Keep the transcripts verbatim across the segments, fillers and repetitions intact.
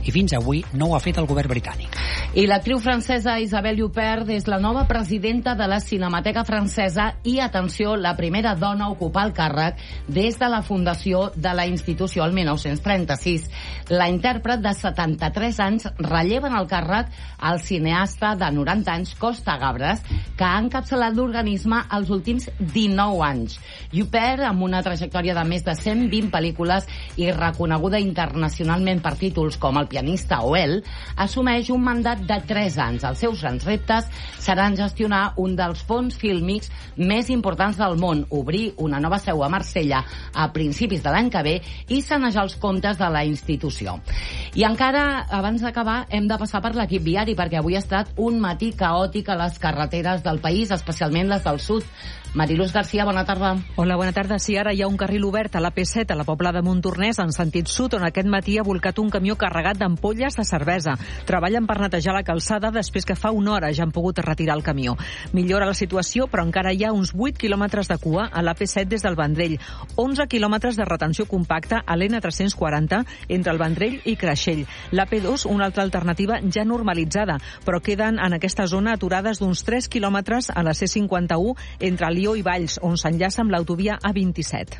i fins avui no ho ha fet el govern britànic. I l'actriu francesa Isabelle Huppert és la nova presidenta de la Cinemateca Francesa i, atenció, la primera dona a ocupar el càrrec des de la fundació de la institució el mil nou-cents trenta-sis. La intèrpret de setanta-tres anys relleva en el càrrec el cineasta de noranta anys Costa Gabras, que ha encapçalat l'organisme els últims dinou anys. Huppert, amb una trajectòria de més de cent vint pel·lícules i reconeguda internacionalment per títols com El pianista o El, assumeix un mandat de tres anys. Els seus grans reptes seran gestionar un dels fons fílmics més importants del món, obrir una nova seu a Marsella a principis de l'any que ve i sanejar els comptes de la institució. I encara, abans d'acabar, hem de passar per l'equip viari, perquè avui ha estat un matí caòtic a les carreteres del país, especialment les del sud. Mariluz García, bona tarda. Hola, bona tarda. Sí, ara hi ha un carril obert a la P set a la Pobla de Montornès en sentit sud, on aquest matí ha volcat un camió carregat d'ampolles de cervesa. Treballen per netejar la calçada després que fa una hora ja han pogut retirar el camió. Millora la situació, però encara hi ha uns vuit quilòmetres de cua a la P set des del Vendrell, onze quilòmetres de retenció compacta a l'N tres-cents quaranta entre el Vendrell i Creixell. La P dos, una altra alternativa ja normalitzada, però queden en aquesta zona aturades d'uns tres quilòmetres a la C cinquanta-u entre Lió i Valls, on s'enllaça amb l'autovia A vint-i-set.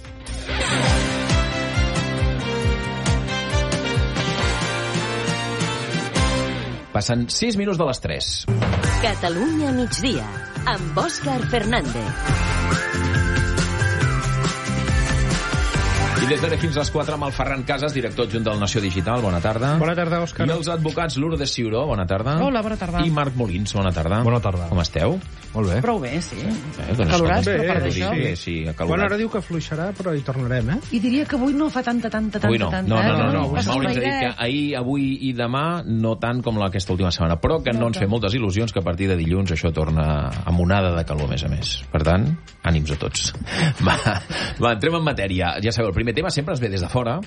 Passen sis minuts de les tres. Catalunya migdia, amb Òscar Fernández. I des d'ara fins a les quatre amb el Ferran Casas, director adjunt del Nació Digital. Bona tarda. Bona tarda, Òscar. I els advocats Lourdes Ciuró, bona tarda. Hola, bona tarda. I Marc Molins, bona tarda. Bona tarda. Com esteu? Molt bé. Prou bé, sí. Eh, doncs, Acalorats, bé, però per d'això. Sí, sí, acalorat. Bueno, ara diu que fluixarà, però hi tornarem, eh? I diria que avui no fa tanta, tanta, tanta, Avui no. tanta. No, no, no, no. no, no. Maurits ha dit que ahir, avui i demà no tant com aquesta última setmana, però que no, no ens fem moltes il·lusions que a partir de dilluns això torna amb onada de calor, a més a més. Per tant, ànims a tots. Va, va, entrem en matèria. Ja sabeu, el primer tema sempre es ve des de fora.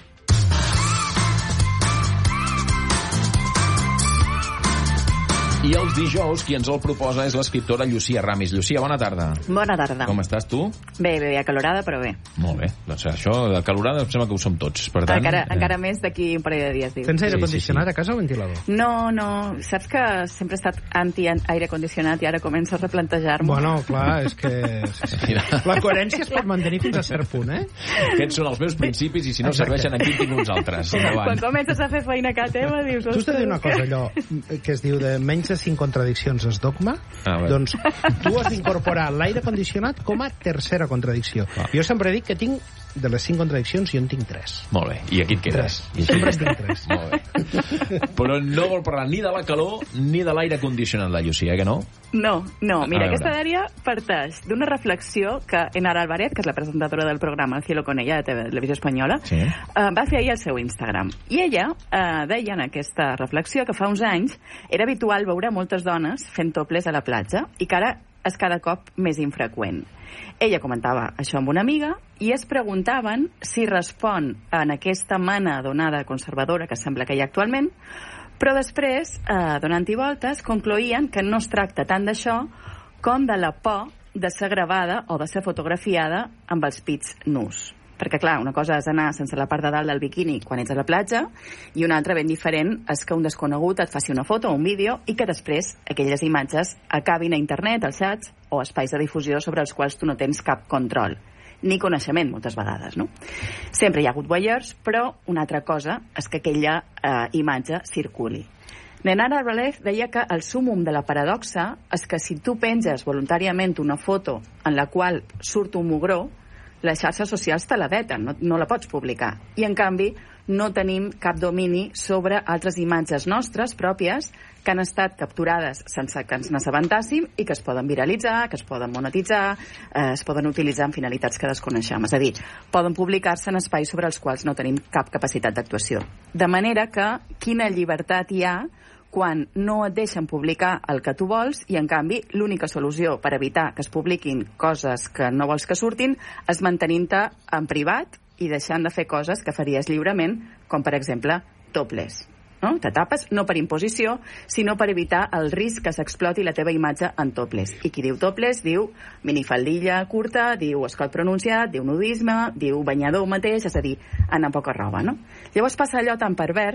I els dijous qui ens el proposa és l'escriptora Llucia Ramis. Llucia, bona tarda. Bona tarda. Com estàs tu? Bé, bé, acalorada, però bé. Molt bé. Doncs això, de calorada, em sembla que ho som tots. Per tant, encara, eh... encara més d'aquí un parell de dies, diu. Tens aire Sí, condicionat sí, sí. a casa o ventilador? No, no. Saps que sempre he estat anti-aire condicionat i ara començo a replantejar-m'ho. Bueno, clar, és que... Mira. La coherència es pot mantenir fins a cert punt, eh? Aquests són els meus principis i si no Exacte. serveixen aquí tinc uns altres. Quan Endavant. comences a fer feina a casa teva, dius... Tu t'he de dir una "Ostres, cosa, allò que es diu de menys de cinc contradiccions és dogma, Ah, bé. doncs tu has d'incorporar l'aire condicionat com a tercera contradicció. Ah. Jo sempre dic que tinc, de les cinc contradiccions, jo en tinc tres. Molt bé. I aquí et quedes. I aquí Sempre et en tinc tres. Molt bé. Però no vol parlar ni de la calor ni de l'aire condicionat, la Llucia, eh, que no? No, no. Mira, A veure. aquesta dèria parteix d'una reflexió que Enara Alvarez, que és la presentadora del programa El cielo con ella, de Televisió Espanyola, Sí. eh, va fer ahir al seu Instagram. I ella eh, deia en aquesta reflexió que fa uns anys era habitual veure moltes dones fent topless a la platja i que ara és cada cop més infreqüent. Ella comentava això amb una amiga i es preguntaven si respon en aquesta mana d'onada conservadora que sembla que hi ha actualment, però després, eh, donant-hi voltes, concloïen que no es tracta tant d'això com de la por de ser gravada o de ser fotografiada amb els pits nus. Perquè, clar, una cosa és anar sense la part de dalt del biquini quan ets a la platja i una altra ben diferent és que un desconegut et faci una foto o un vídeo i que després aquelles imatges acabin a internet, als xats o espais de difusió sobre els quals tu no tens cap control ni coneixement, moltes vegades, no? Sempre hi ha hagut voyeurs, però una altra cosa és que aquella eh, imatge circuli. Nenara Alvarez deia que el súmum de la paradoxa és que si tu penges voluntàriament una foto en la qual surt un mugró, les xarxes socials te la veten, no, no la pots publicar. I, en canvi, no tenim cap domini sobre altres imatges nostres pròpies que han estat capturades sense que ens n'assabentàssim i que es poden viralitzar, que es poden monetitzar, eh, es poden utilitzar en finalitats que desconeixem. És a dir, poden publicar-se en espais sobre els quals no tenim cap capacitat d'actuació. De manera que quina llibertat hi ha quan no et deixen publicar el que tu vols i, en canvi, l'única solució per evitar que es publiquin coses que no vols que surtin és mantenint-te en privat i deixant de fer coses que faries lliurement, com, per exemple, topless. No? Te tapes no per imposició, sinó per evitar el risc que s'exploti la teva imatge en topless. I qui diu topless diu minifaldilla curta, diu escot pronunciat, diu nudisme, diu banyador mateix, és a dir, anar amb poca roba, no? Llavors passa allò tan pervers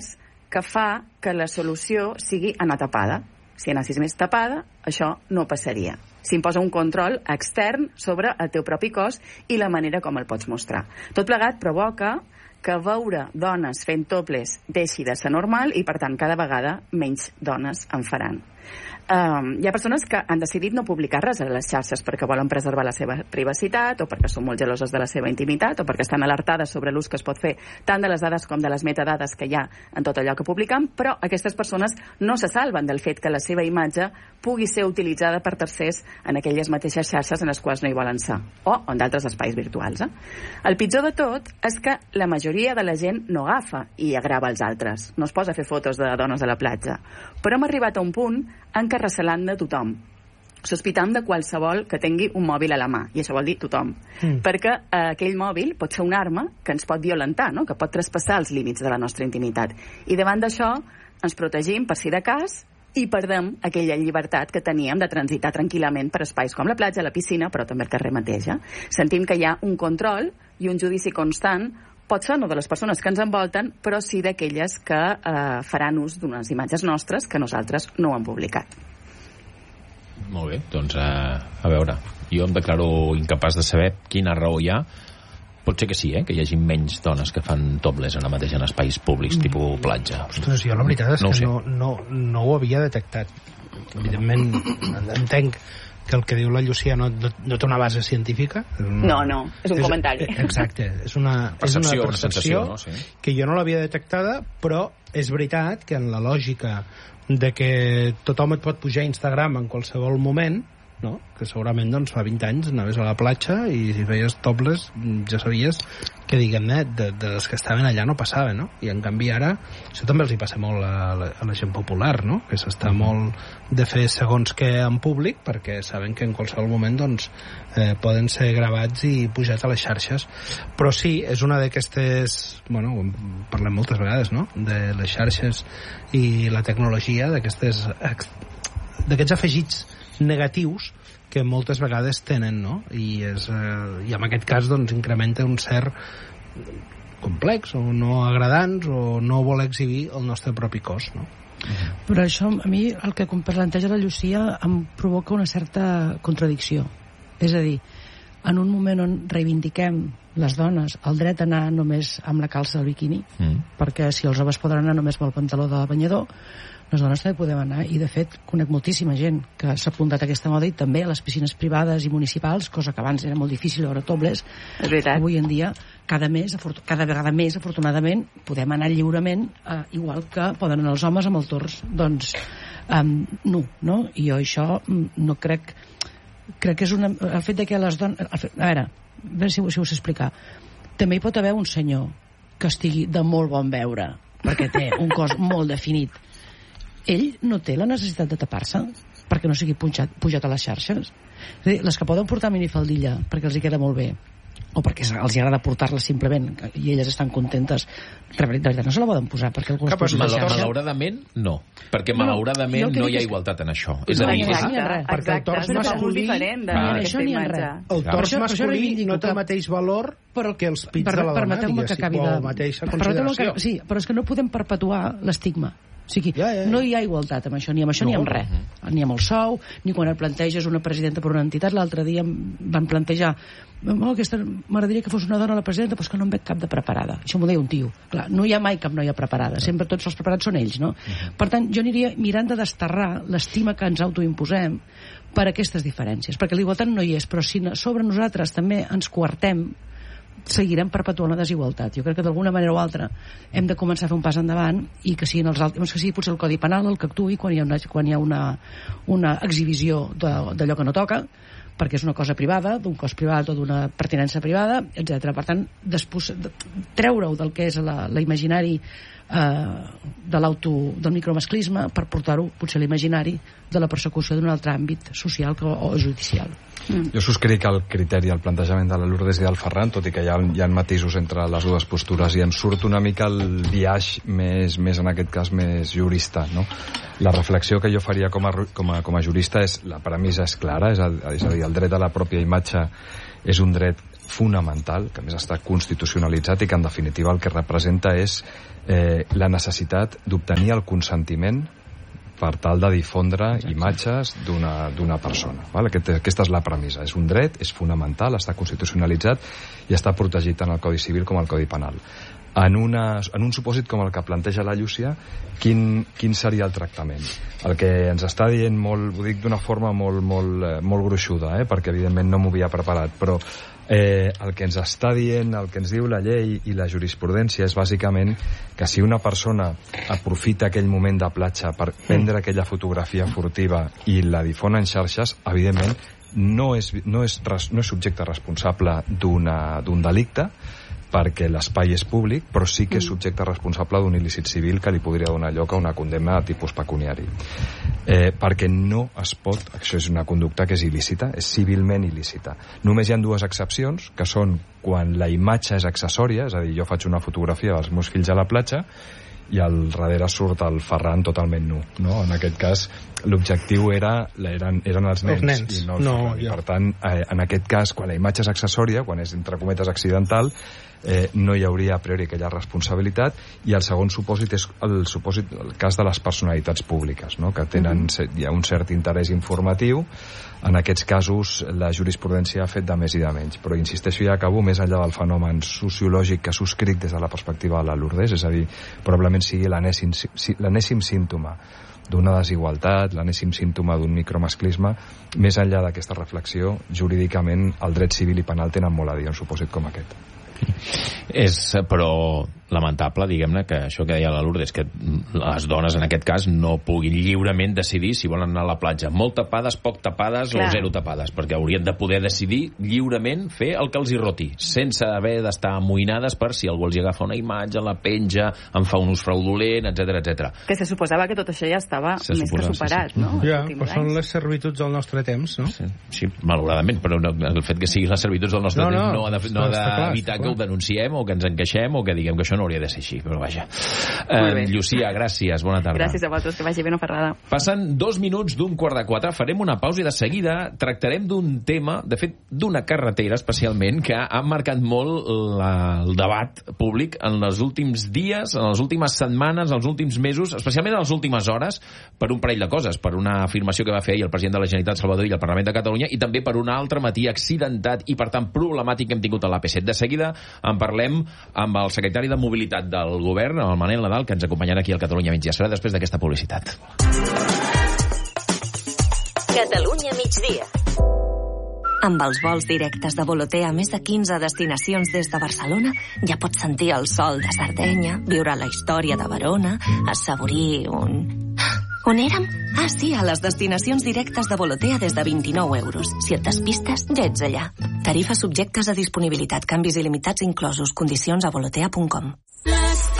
que fa que la solució sigui anar tapada. Si anessis més tapada, això no passaria. S'imposa un control extern sobre el teu propi cos i la manera com el pots mostrar. Tot plegat provoca que veure dones fent topless deixi de ser normal i, per tant, cada vegada menys dones en faran. Um, hi ha persones que han decidit no publicar res a les xarxes perquè volen preservar la seva privacitat o perquè són molt geloses de la seva intimitat o perquè estan alertades sobre l'ús que es pot fer tant de les dades com de les metadades que hi ha en tot allò que publiquen, però aquestes persones no se salven del fet que la seva imatge pugui ser utilitzada per tercers en aquelles mateixes xarxes en les quals no hi volen ser, o en d'altres espais virtuals. Eh? El pitjor de tot és que la majoria de la gent no agafa i agrava els altres, no es posa a fer fotos de dones a la platja, però hem arribat a un punt en què recelant de tothom, sospitant de qualsevol que tingui un mòbil a la mà, i això vol dir tothom, mm. perquè eh, aquell mòbil pot ser una arma que ens pot violentar, no? Que pot traspassar els límits de la nostra intimitat, i davant d'això ens protegim per si de cas i perdem aquella llibertat que teníem de transitar tranquil·lament per espais com la platja, la piscina, però també el carrer mateix. Eh? Sentim que hi ha un control i un judici constant, pot ser no de les persones que ens envolten, però sí d'aquelles que eh, faran ús d'unes imatges nostres que nosaltres no ho hem publicat. Molt bé, doncs uh, a veure, jo em declaro incapaç de saber quina raó hi ha. Pot ser que sí, eh, que hi hagi menys dones que fan topless ara mateix en espais públics, mm. tipus platja. Ostres, jo la veritat és no que no, no, no ho havia detectat. Evidentment, entenc que el que diu la Llucia no, no, no té una base científica. Una, no, no, és un és, comentari. Exacte, és una percepció, és una percepció una sensació, no? Sí. Que jo no l'havia detectada, però és veritat que en la lògica de que tothom et pot pujar a Instagram en qualsevol moment, no? Que segurament doncs, fa vint anys anaves a la platja i si feies topless ja sabies que, diguem-ne, de, de les que estaven allà no passava, no? I en canvi ara això també els hi passa molt a la, a la gent popular, no? Que s'està mm. molt de fer segons què en públic perquè saben que en qualsevol moment doncs, eh, poden ser gravats i pujats a les xarxes. Però sí, és una d'aquestes, bueno, parlem moltes vegades, no? De les xarxes i la tecnologia, d'aquestes d'aquests afegits negatius que moltes vegades tenen, no? I, és, eh, i en aquest cas doncs, incrementa un cert complex o no agradants o no vol exhibir el nostre propi cos, no? Però això, a mi, el que planteja la Llucia em provoca una certa contradicció. És a dir, en un moment on reivindiquem les dones el dret a anar només amb la calça del biquini, mm. perquè si els homes poden anar només amb el pantaló de banyador, les dones també podem anar, i de fet conec moltíssima gent que s'ha apuntat a aquesta moda, i també a les piscines privades i municipals, cosa que abans era molt difícil veure topless. Avui en dia cada, mes, cada vegada més afortunadament podem anar lliurement, eh, igual que poden anar els homes amb el tors doncs um, nu, no? I jo això no crec crec que és una, el fet de que les dones a veure, a veure si, si ho sé explicar, també hi pot haver un senyor que estigui de molt bon veure perquè té un cos molt definit, ell no té la necessitat de tapar-se perquè no sigui pujat, pujat a les xarxes. És a dir, les que poden portar minifaldilla perquè els hi queda molt bé o perquè els agrada portar-la simplement i elles estan contentes, de veritat no se la poden posar perquè algú les posa a la xarxa. Malauradament no, perquè malauradament no, no hi ha igualtat en això. És a dir, exacte, exacte, perquè el tors masculí el tors masculí no té el mateix valor que els pits de la dona, diguéssim, o la mateixa consideració. Sí, però és que no podem perpetuar l'estigma. O sigui, ja, ja, ja. No hi ha igualtat amb això, ni amb això no. Ni amb res. Uh-huh. Ni amb el sou, ni quan et planteges una presidenta per una entitat. L'altre dia van plantejar oh, aquesta m'agradaria que fos una dona la presidenta, però és que no en veig cap de preparada. Això m'ho deia un tio. Clar, no hi ha mai cap noia preparada, sempre tots els preparats són ells, no? Uh-huh. Per tant, jo aniria mirant de desterrar l'estima que ens autoimposem per aquestes diferències, perquè l'igualtat no hi és, però si sobre nosaltres també ens coartem, seguirem perpetuant la desigualtat. Jo crec que d'alguna manera o altra hem de començar a fer un pas endavant i que siguin els altres, que sigui potser el Codi Penal el que actuï quan hi ha una, quan hi ha una, una exhibició d'allò que no toca, perquè és una cosa privada, d'un cos privat o d'una pertinença privada, etcètera. Per tant, despos, treure-ho del que és la, la imaginari eh, de l'auto, del micromasclisme per portar-ho potser a l'imaginari de la persecució d'un altre àmbit social que, o judicial. Mm. Jo subscric el criteri, el plantejament de la Lourdes i del Ferran, tot i que hi ha, hi ha matisos entre les dues postures, i em surt una mica el biaix més, més en aquest cas, més jurista, no? La reflexió que jo faria com a, com a, com a jurista és, la premissa és clara, és a, és a dir, el dret a la pròpia imatge és un dret fonamental, que a més està constitucionalitzat i que en definitiva el que representa és eh, la necessitat d'obtenir el consentiment per tal de difondre imatges d'una d'una persona. Val? Aquest, aquesta és la premissa. És un dret, és fonamental, està constitucionalitzat i està protegit tant al Codi Civil com al Codi Penal. En, una, en un supòsit com el que planteja la Llúcia, quin, quin seria el tractament? El que ens està dient, molt, ho dic d'una forma molt, molt, molt gruixuda, eh? perquè evidentment no m'ho havia preparat, però eh, el que ens està dient, el que ens diu la llei i la jurisprudència és bàsicament que si una persona aprofita aquell moment de platja per prendre aquella fotografia furtiva i la difon en xarxes, evidentment no és, no és, no és subjecte responsable d'un delicte, perquè l'espai és públic, però sí que és subjecte responsable d'un il·lícit civil que li podria donar lloc a una condemna de tipus pecuniari. Eh, perquè no es pot, això és una conducta que és il·lícita, és civilment il·lícita. Només hi ha dues excepcions, que són quan la imatge és accessòria, és a dir, jo faig una fotografia dels meus fills a la platja i al darrere surt el Ferran totalment nu, no? En aquest cas l'objectiu era, eren, eren els nens, els nens. i no el no, Ferran, i per tant eh, en aquest cas quan la imatge és accessòria, quan és entre cometes accidental, eh, no hi hauria a priori aquella responsabilitat. I el segon supòsit és el, supòsit, el cas de les personalitats públiques, no? Que tenen, uh-huh. hi ha un cert interès informatiu. En aquests casos la jurisprudència ha fet de més i de menys, però insisteixo i acabo, més enllà del fenomen sociològic que subscric des de la perspectiva de la Lourdes, és a dir, probablement sigui l'enèsim l'enèsim símptoma d'una desigualtat, l'enèsim símptoma d'un micromasclisme. Més enllà d'aquesta reflexió, jurídicament el dret civil i penal tenen molt a dir en un supòsit com aquest. És, però, lamentable, diguem-ne, que això que deia la Lourdes, que les dones, en aquest cas, no puguin lliurement decidir si volen anar a la platja molt tapades, poc tapades Clar. o zero tapades, perquè haurien de poder decidir lliurement fer el que els hi roti, sense haver d'estar amoïnades per si algú els hi agafa una imatge, la penja, en fa un ús fraudulent, etcètera, etcètera. Que se suposava que tot això ja estava se més suposa, que superat, sí, sí. no? Ja, però són les servituds del nostre temps, no? Sí, sí, malauradament, però no, el fet que siguin les servituds del nostre no, temps no, no ha d'evitar no de, que ho denunciem o que ens encaixem o que diguem que això no hauria de ser així, però vaja. Eh, Llucia, gràcies, bona tarda. Gràcies a vosaltres, que vagi bé, no Ferrada. Passen dos minuts d'un quart de quatre, farem una pausa i de seguida tractarem d'un tema, de fet, d'una carretera especialment, que ha marcat molt la, el debat públic en els últims dies, en les últimes setmanes, en els últims mesos, especialment en les últimes hores, per un parell de coses, per una afirmació que va fer ahir el president de la Generalitat, Salvador Illa, al Parlament de Catalunya, i també per un altre matí accidentat i, per tant, problemàtic que hem tingut a l'A P set. De seguida en parlem amb el secretari de Mobilitat del Govern, el Manel Nadal, que ens acompanyarà aquí al Catalunya Migdia. Serà després d'aquesta publicitat. Catalunya Migdia. Amb els vols directes de Volotea a més de quinze destinacions des de Barcelona, ja pots sentir el sol de Sardenya, viure la història de Verona, assaborir un... On érem? Ah, sí, a les destinacions directes de Volotea des de vint-i-nou euros. Si et despistes, ja ets allà. Tarifes subjectes a disponibilitat, canvis il·limitats inclosos, condicions a volotea punt com.